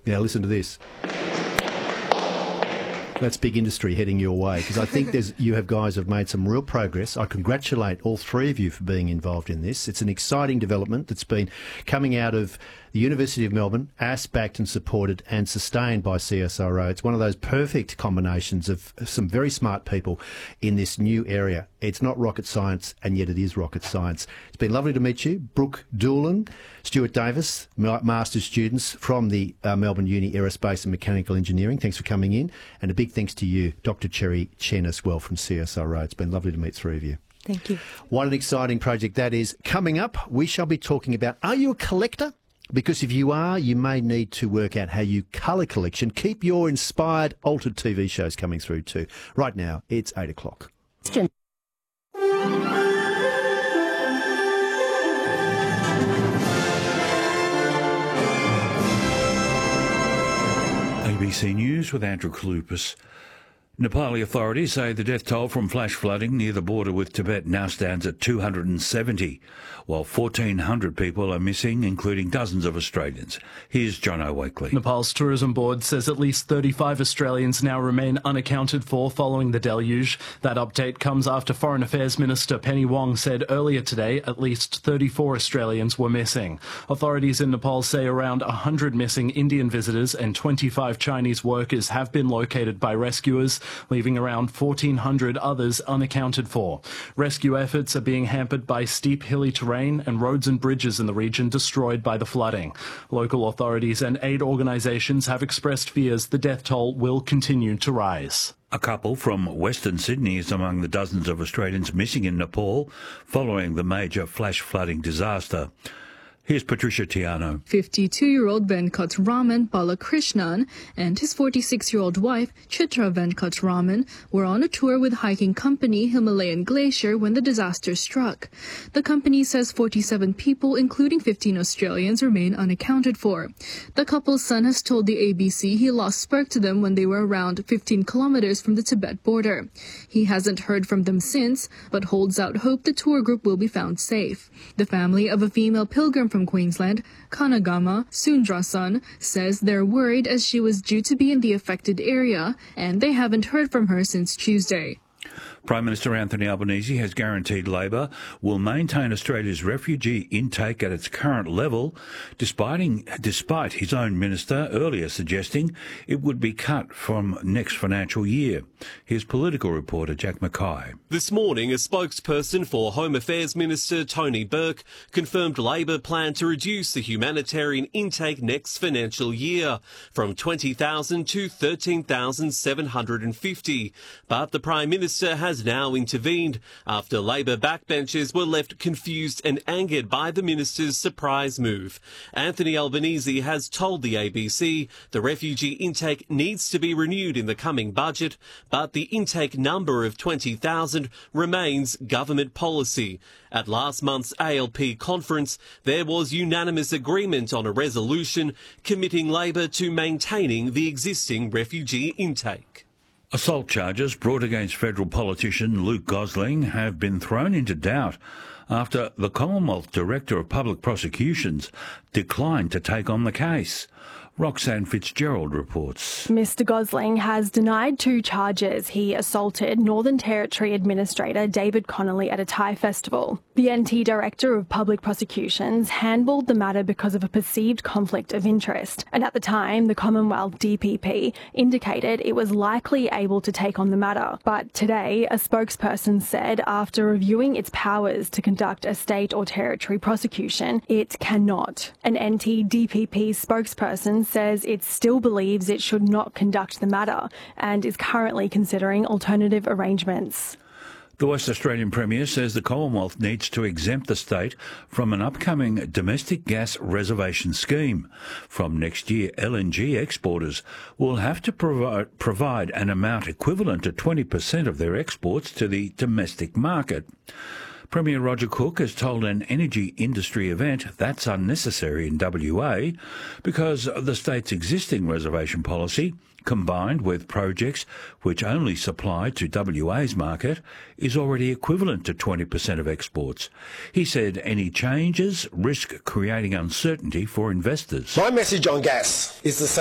Now listen to this. That's big industry heading your way, because I think you guys have made some real progress. I congratulate all three of you for being involved in this. It's an exciting development that's been coming out of the University of Melbourne, backed and supported and sustained by CSIRO. It's one of those perfect combinations of some very smart people in this new area. It's not rocket science, and yet it is rocket science. It's been lovely to meet you. Brooke Doolan, Stuart Davis, master's students from the Melbourne Uni Aerospace and Mechanical Engineering. Thanks for coming in. And a big thanks to you, Dr. Cherry Chen, as well from CSIRO. It's been lovely to meet three of you. Thank you. What an exciting project that is. Coming up, we shall be talking about, are you a collector? Because if you are, you may need to work out how you colour collection. Keep your inspired, altered TV shows coming through too. Right now, it's 8 o'clock. ABC News with Andrew Kalupas. Nepali authorities say the death toll from flash flooding near the border with Tibet now stands at 270, while 1,400 people are missing, including dozens of Australians. Here's John O'Wakely. Nepal's tourism board says at least 35 Australians now remain unaccounted for following the deluge. That update comes after Foreign Affairs Minister Penny Wong said earlier today at least 34 Australians were missing. Authorities in Nepal say around 100 missing Indian visitors and 25 Chinese workers have been located by rescuers, leaving around 1,400 others unaccounted for. Rescue efforts are being hampered by steep hilly terrain and roads and bridges in the region destroyed by the flooding. Local authorities and aid organisations have expressed fears the death toll will continue to rise. A couple from Western Sydney is among the dozens of Australians missing in Nepal following the major flash flooding disaster. Here's Patricia Tiano. 52-year-old Venkat Raman Balakrishnan and his 46-year-old wife Chitra Venkat Raman were on a tour with hiking company Himalayan Glacier when the disaster struck. The company says 47 people, including 15 Australians, remain unaccounted for. The couple's son has told the ABC he lost spark to them when they were around 15 kilometres from the Tibet border. He hasn't heard from them since, but holds out hope the tour group will be found safe. The family of a female pilgrim from Queensland, Kanagama Sundrasan, says they're worried as she was due to be in the affected area and they haven't heard from her since Tuesday. Prime Minister Anthony Albanese has guaranteed Labor will maintain Australia's refugee intake at its current level, despite his own minister earlier suggesting it would be cut from next financial year. Here's political reporter Jack Mackay. This morning, a spokesperson for Home Affairs Minister Tony Burke confirmed Labor plan to reduce the humanitarian intake next financial year from 20,000 to 13,750. But the Prime Minister has now intervened after Labor backbenchers were left confused and angered by the minister's surprise move. Anthony Albanese has told the ABC the refugee intake needs to be renewed in the coming budget, but the intake number of 20,000 remains government policy. At last month's ALP conference, there was unanimous agreement on a resolution committing Labor to maintaining the existing refugee intake. Assault charges brought against federal politician Luke Gosling have been thrown into doubt after the Commonwealth Director of Public Prosecutions declined to take on the case. Roxanne Fitzgerald reports. Mr Gosling has denied 2 charges. He assaulted Northern Territory Administrator David Connolly at a Thai festival. The NT Director of Public Prosecutions handballed the matter because of a perceived conflict of interest, and at the time the Commonwealth DPP indicated it was likely able to take on the matter. But today a spokesperson said after reviewing its powers to conduct a state or territory prosecution, it cannot. An NT DPP spokesperson says it still believes it should not conduct the matter and is currently considering alternative arrangements. The West Australian Premier says the Commonwealth needs to exempt the state from an upcoming domestic gas reservation scheme. From next year, LNG exporters will have to provide an amount equivalent to 20% of their exports to the domestic market. Premier Roger Cook has told an energy industry event that's unnecessary in WA because the state's existing reservation policy, combined with projects which only supply to WA's market, is already equivalent to 20% of exports. He said any changes risk creating uncertainty for investors. My message on gas is the same.